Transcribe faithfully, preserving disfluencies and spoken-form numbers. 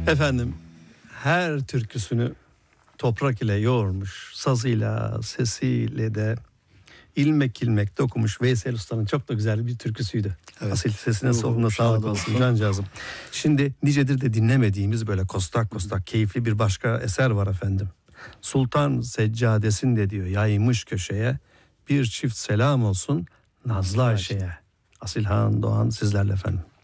Efendim, her türküsünü toprak ile yoğurmuş, sazıyla, sesiyle de ilmek ilmek dokumuş Veysel Usta'nın çok da güzel bir türküsüydü. Evet. Asil sesine soluna sağlık olsun cancağızım. Şimdi nicedir de dinlemediğimiz böyle kostak kostak keyifli bir başka eser var efendim. Sultan Seccadesinde diyor yaymış köşeye, bir çift selam olsun Nazlı Ayşe'ye. Asilhan Doğan sizlerle efendim.